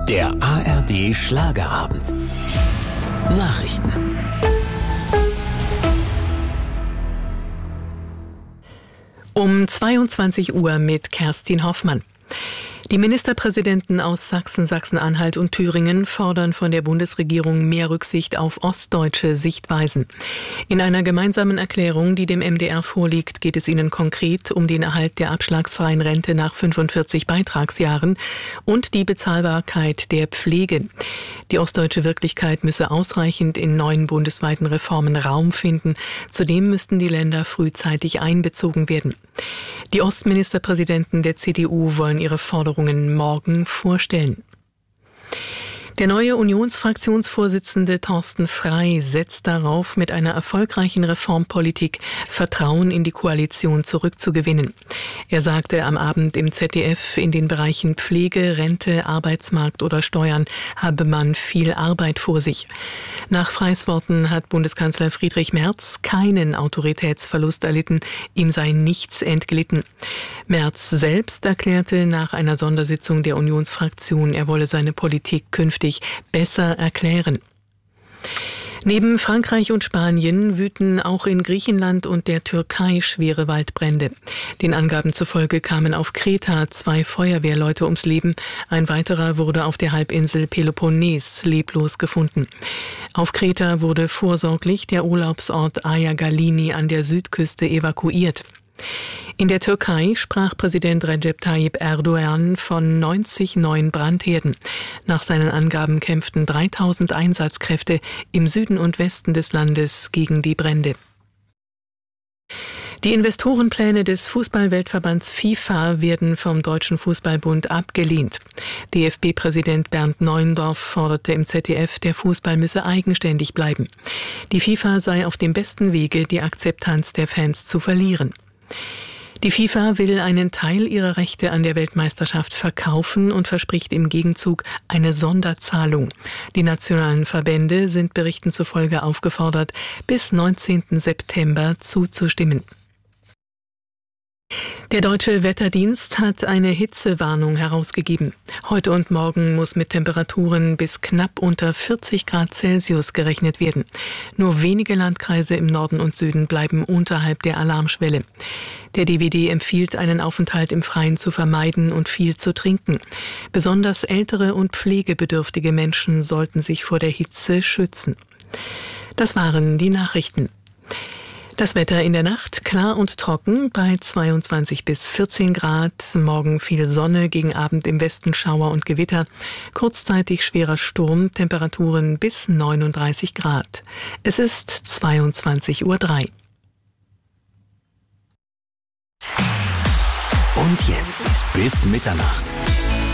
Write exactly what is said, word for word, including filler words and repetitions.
Der A R D Schlagerabend. Nachrichten. Um zweiundzwanzig Uhr mit Kerstin Hoffmann. Die Ministerpräsidenten aus Sachsen, Sachsen-Anhalt und Thüringen fordern von der Bundesregierung mehr Rücksicht auf ostdeutsche Sichtweisen. In einer gemeinsamen Erklärung, die dem M D R vorliegt, geht es ihnen konkret um den Erhalt der abschlagsfreien Rente nach fünfundvierzig Beitragsjahren und die Bezahlbarkeit der Pflege. Die ostdeutsche Wirklichkeit müsse ausreichend in neuen bundesweiten Reformen Raum finden. Zudem müssten die Länder frühzeitig einbezogen werden. Die Ostministerpräsidenten der C D U wollen ihre Forderungen morgen vorstellen. Der neue Unionsfraktionsvorsitzende Thorsten Frey setzt darauf, mit einer erfolgreichen Reformpolitik Vertrauen in die Koalition zurückzugewinnen. Er sagte am Abend im Z D F, in den Bereichen Pflege, Rente, Arbeitsmarkt oder Steuern habe man viel Arbeit vor sich. Nach Freys Worten hat Bundeskanzler Friedrich Merz keinen Autoritätsverlust erlitten, ihm sei nichts entglitten. Merz selbst erklärte nach einer Sondersitzung der Unionsfraktion, er wolle seine Politik künftig besser erklären. Neben Frankreich und Spanien wüten auch in Griechenland und der Türkei schwere Waldbrände. Den Angaben zufolge kamen auf Kreta zwei Feuerwehrleute ums Leben. Ein weiterer wurde auf der Halbinsel Peloponnes leblos gefunden. Auf Kreta wurde vorsorglich der Urlaubsort Ayagalini an der Südküste evakuiert. In der Türkei sprach Präsident Recep Tayyip Erdogan von neunzig neuen Brandherden. Nach seinen Angaben kämpften dreitausend Einsatzkräfte im Süden und Westen des Landes gegen die Brände. Die Investorenpläne des Fußball-Weltverbands FIFA werden vom Deutschen Fußballbund abgelehnt. D F B-Präsident Bernd Neuendorf forderte im Z D F, der Fußball müsse eigenständig bleiben. Die FIFA sei auf dem besten Wege, die Akzeptanz der Fans zu verlieren. Die FIFA will einen Teil ihrer Rechte an der Weltmeisterschaft verkaufen und verspricht im Gegenzug eine Sonderzahlung. Die nationalen Verbände sind Berichten zufolge aufgefordert, bis neunzehnten September zuzustimmen. Der Deutsche Wetterdienst hat eine Hitzewarnung herausgegeben. Heute und morgen muss mit Temperaturen bis knapp unter vierzig Grad Celsius gerechnet werden. Nur wenige Landkreise im Norden und Süden bleiben unterhalb der Alarmschwelle. Der D W D empfiehlt, einen Aufenthalt im Freien zu vermeiden und viel zu trinken. Besonders ältere und pflegebedürftige Menschen sollten sich vor der Hitze schützen. Das waren die Nachrichten. Das Wetter in der Nacht klar und trocken bei zweiundzwanzig bis vierzehn Grad. Morgen viel Sonne, gegen Abend im Westen Schauer und Gewitter. Kurzzeitig schwerer Sturm, Temperaturen bis neununddreißig Grad. Es ist zweiundzwanzig Uhr drei. Und jetzt bis Mitternacht.